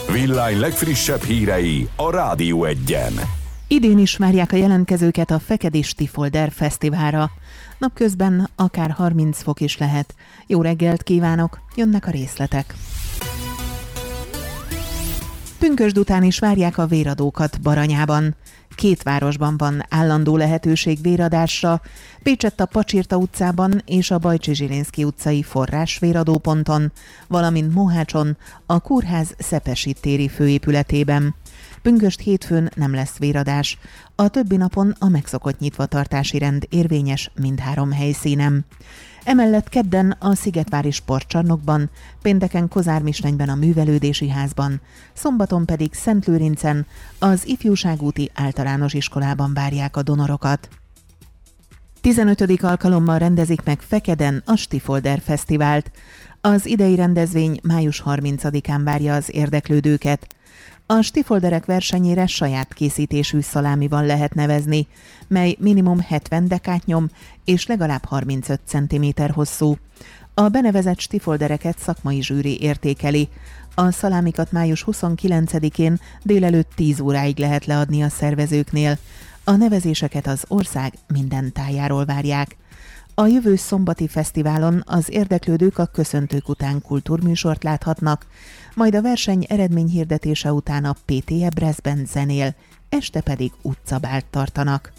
Villány legfrissebb hírei a Rádió Egyen. Idén is várják a jelentkezőket a Fekedés-Stifolder Fesztiválra. Napközben akár 30 fok is lehet. Jó reggelt kívánok, jönnek a részletek. Pünkösd után is várják a véradókat Baranyában. 2 városban van állandó lehetőség véradásra, Pécsett a Pacsirta utcában és a Bajcsy-Zsilinszky utcai forrás véradóponton, valamint Mohácson a Kórház Szepesi téri főépületében. Pünkösd hétfőn nem lesz véradás, a többi napon a megszokott nyitvatartási rend érvényes mindhárom helyszínen. Emellett kedden a Szigetvári Sportcsarnokban, pénteken Kozármisnenyben a Művelődési Házban, szombaton pedig Szentlőrincen az Ifjúságúti Általános Iskolában várják a donorokat. 15. alkalommal rendezik meg Fekeden a Stifolder Fesztivált. Az idei rendezvény május 30-án várja az érdeklődőket. A stifolderek versenyére saját készítésű szalámival lehet nevezni, mely minimum 70 dekátnyom és legalább 35 cm hosszú. A benevezett stifoldereket szakmai zsűri értékeli. A szalámikat május 29-én délelőtt 10 óráig lehet leadni a szervezőknél. A nevezéseket az ország minden tájáról várják. A jövő szombati fesztiválon az érdeklődők a köszöntők után kultúrműsort láthatnak, majd a verseny eredményhirdetése után a PTE Brassband zenél, este pedig utcabált tartanak.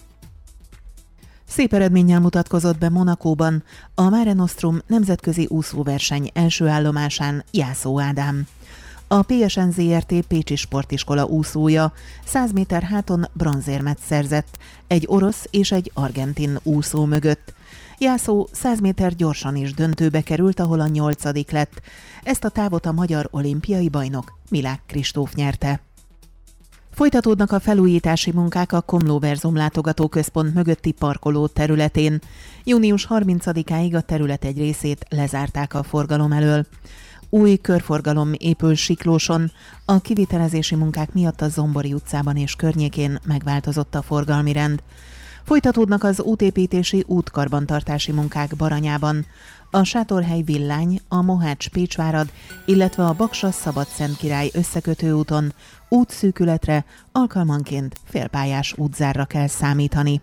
Szép eredménnyel mutatkozott be Monacóban a Mare Nostrum nemzetközi úszóverseny első állomásán Jászó Ádám. A PSN Zrt. Pécsi Sportiskola úszója 100 méter háton bronzérmet szerzett, egy orosz és egy argentin úszó mögött. Jászó 100 méter gyorsan is döntőbe került, ahol a 8. lett. Ezt a távot a magyar olimpiai bajnok Milák Kristóf nyerte. Folytatódnak a felújítási munkák a Komló-Verzum látogatóközpont mögötti parkoló területén. Június 30-áig a terület egy részét lezárták a forgalom elől. Új körforgalom épül Siklóson, a kivitelezési munkák miatt a Zombori utcában és környékén megváltozott a forgalmi rend. Folytatódnak az útépítési útkarbantartási munkák Baranyában. A Sátorhely Villány, a Mohács-Pécsvárad, illetve a Baksa-Szabadszentkirály összekötő úton útszűkületre, alkalmanként félpályás útzárra kell számítani.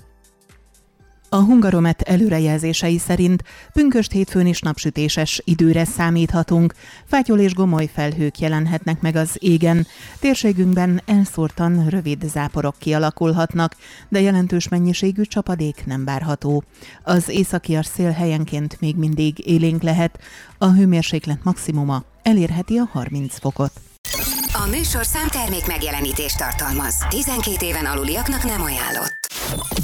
A Hungaromet előrejelzései szerint pünkösd hétfőn is napsütéses időre számíthatunk. Fátyol és gomoly felhők jelenhetnek meg az égen. Térségünkben elszórtan rövid záporok kialakulhatnak, de jelentős mennyiségű csapadék nem várható. Az északias szél helyenként még mindig élénk lehet, a hőmérséklet maximuma elérheti a 30 fokot. A műsorszám termék megjelenítést tartalmaz. 12 éven aluliaknak nem ajánlott.